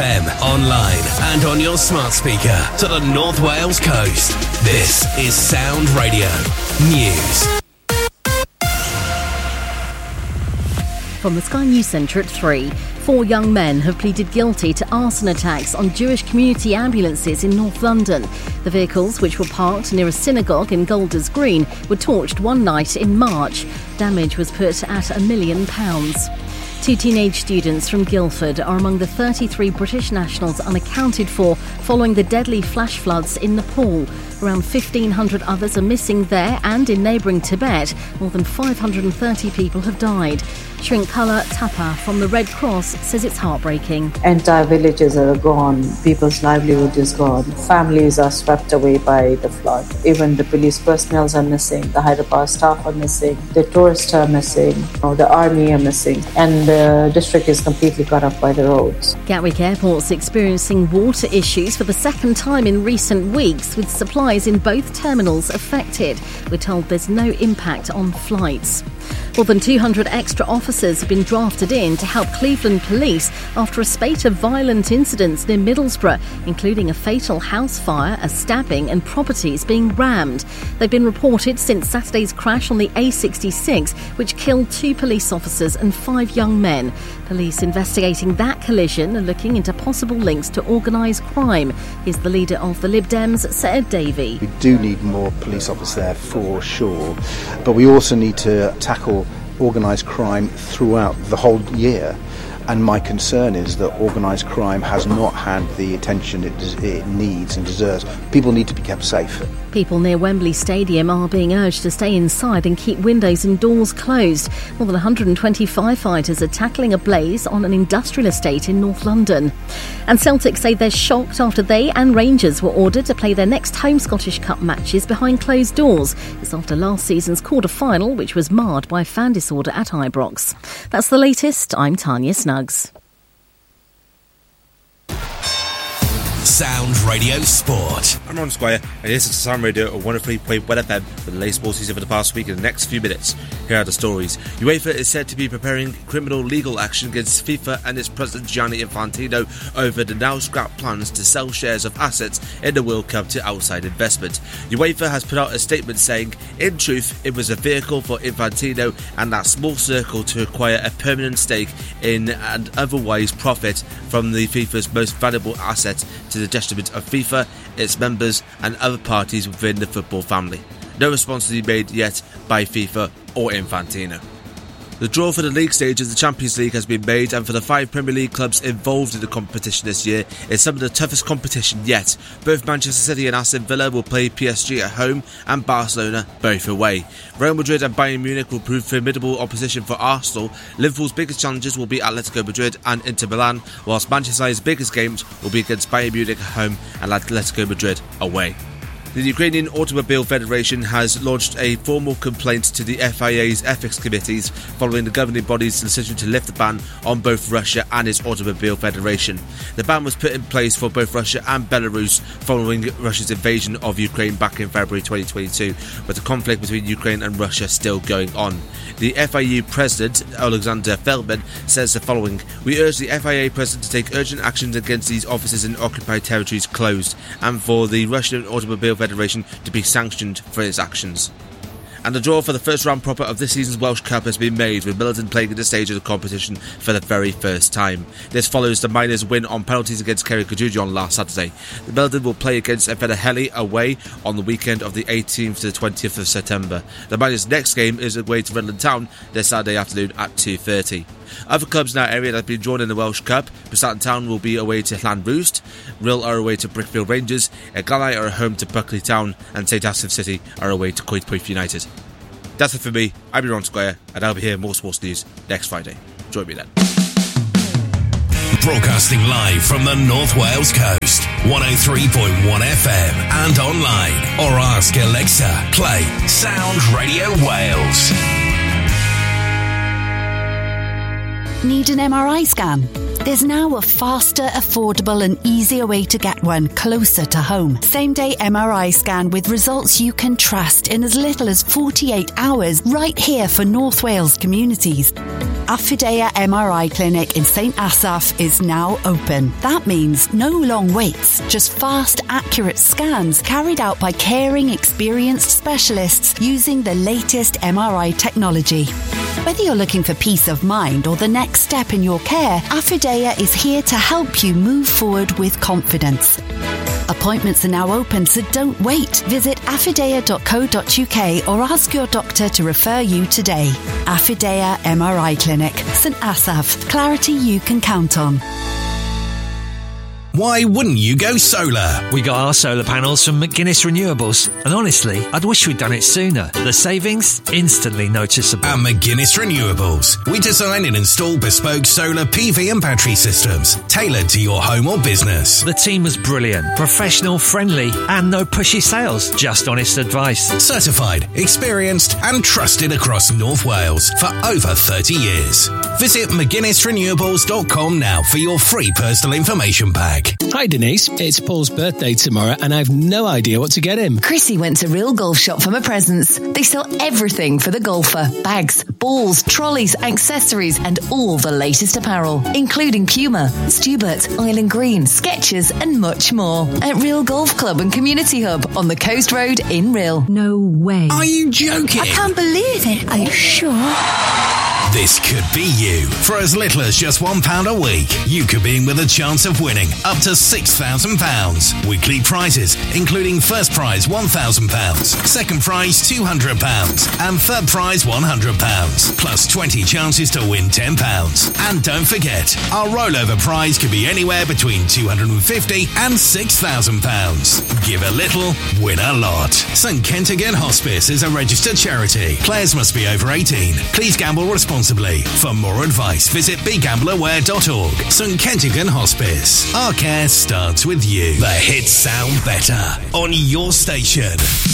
Online and on your smart speaker to the North Wales coast. This is Sound Radio News. From the Sky News Centre at 3, 4 young men have pleaded guilty to arson attacks on Jewish community ambulances in North London. The vehicles, which were parked near a synagogue in Golders Green, were torched one night in March. Damage was put at £1 million. 2 teenage students from Guildford are among the 33 British nationals unaccounted for following the deadly flash floods in Nepal. Around 1,500 others are missing there, and in neighbouring Tibet, more than 530 people have died. Shrinkala Tapa from the Red Cross says it's heartbreaking. Entire villages are gone, people's livelihood is gone, families are swept away by the flood. Even the police personnel are missing, the hydropower staff are missing, the tourists are missing, the army are missing, and the district is completely cut off by the roads. Gatwick Airport's experiencing water issues for the second time in recent weeks, with supplies in both terminals affected. We're told there's no impact on flights. More than 200 extra officers have been drafted in to help Cleveland police after a spate of violent incidents near Middlesbrough, including a fatal house fire, a stabbing and properties being rammed. They've been reported since Saturday's crash on the A66, which killed 2 police officers and 5 young men. Police investigating that collision are looking into possible links to organised crime. Here's the leader of the Lib Dems, Saad Davey. We do need more police officers there for sure, but we also need to tackle organised crime throughout the whole year. And my concern is that organised crime has not had the attention it needs and deserves. People need to be kept safe. People near Wembley Stadium are being urged to stay inside and keep windows and doors closed. More than 120 firefighters are tackling a blaze on an industrial estate in North London. And Celtic say they're shocked after they and Rangers were ordered to play their next home Scottish Cup matches behind closed doors. It's after last season's quarter-final, which was marred by fan disorder at Ibrox. That's the latest. I'm Tanya Snuggs. Sound Radio Sport. I'm Ron Squire, and this is Sound Radio at 103.1 FM for the latest sports news over the past week. In the next few minutes, here are the stories. UEFA is said to be preparing criminal legal action against FIFA and its president Gianni Infantino over the now scrapped plans to sell shares of assets in the World Cup to outside investment. UEFA has put out a statement saying, in truth, it was a vehicle for Infantino and that small circle to acquire a permanent stake in and otherwise profit from the FIFA's most valuable asset to the detriment of FIFA, its members and other parties within the football family. No response to be made yet by FIFA or Infantino. The draw for the league stage of the Champions League has been made, and for the 5 Premier League clubs involved in the competition this year, it's some of the toughest competition yet. Both Manchester City and Aston Villa will play PSG at home and Barcelona both away. Real Madrid and Bayern Munich will prove formidable opposition for Arsenal. Liverpool's biggest challenges will be Atletico Madrid and Inter Milan, whilst Manchester United's biggest games will be against Bayern Munich at home and Atletico Madrid away. The Ukrainian Automobile Federation has launched a formal complaint to the FIA's ethics committees following the governing body's decision to lift the ban on both Russia and its Automobile Federation. The ban was put in place for both Russia and Belarus following Russia's invasion of Ukraine back in February 2022, with the conflict between Ukraine and Russia still going on. The FIU President, Alexander Feldman, says the following: "We urge the FIA President to take urgent actions against these offices in occupied territories closed, and for the Russian Automobile Federation to be sanctioned for its actions." And the draw for the first round proper of this season's Welsh Cup has been made, with Middleton playing at this stage of the competition for the very first time. This follows the Miners' win on penalties against Kerry Cajujon last Saturday. The Middleton will play against Efedahelli away on the weekend of the 18th to the 20th of September. The Miners' next game is away to Redland Town this Saturday afternoon at 2:30. Other clubs in our area that have been drawn in the Welsh Cup: Prestatyn Town will be away to Llan Roost, Rhyl are away to Brickfield Rangers, Eglannau are home to Buckley Town, and St Asaph City are away to Coedpoeth United. That's it for me. I'm Ron Squire, and I'll be here with more sports news next Friday. Join me then. Broadcasting live from the North Wales coast, 103.1 FM and online, or ask Alexa, play Sound Radio Wales. Need an MRI scan? There's now a faster, affordable and easier way to get one closer to home. Same-day MRI scan with results you can trust in as little as 48 hours right here for North Wales communities. Affidea MRI Clinic in St Asaph is now open. That means no long waits, just fast, accurate scans carried out by caring, experienced specialists using the latest MRI technology. Whether you're looking for peace of mind or the next step in your care, Affidea is here to help you move forward with confidence. Appointments are now open, so don't wait. Visit affidea.co.uk or ask your doctor to refer you today. Affidea MRI Clinic, St Asaph. Clarity you can count on. Why wouldn't you go solar? We got our solar panels from McGuinness Renewables, and honestly, I'd wish we'd done it sooner. The savings, instantly noticeable. At McGuinness Renewables, we design and install bespoke solar PV and battery systems tailored to your home or business. The team was brilliant, professional, friendly, and no pushy sales, just honest advice. Certified, experienced, and trusted across North Wales for over 30 years. Visit McGuinnessRenewables.com now for your free personal information pack. Hi Denise, it's Paul's birthday tomorrow and I've no idea what to get him. Chrissy went to Real Golf Shop for my presents. They sell everything for the golfer. Bags, balls, trolleys, accessories and all the latest apparel, including Puma, Stubert, Island Green, Skechers and much more. At Real Golf Club and Community Hub on the Coast Road in Real. No way. Are you joking? I can't believe it. Are you sure? This could be you. For as little as just £1 a week, you could be in with a chance of winning up to £6,000. Weekly prizes, including first prize £1,000, second prize £200, and third prize £100, plus 20 chances to win £10. And don't forget, our rollover prize could be anywhere between £250 and £6,000. Give a little, win a lot. St Kentigern Hospice is a registered charity. Players must be over 18. Please gamble responsibly. For more advice, visit begambleaware.org. St Kentigern Hospice. Our care starts with you. The hits sound better on your station.